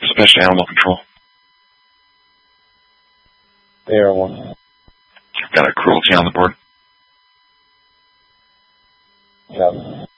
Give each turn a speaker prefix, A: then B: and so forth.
A: Dispatch to Animal Control.
B: They are one.
A: Got a cruelty on the board.
B: Yeah.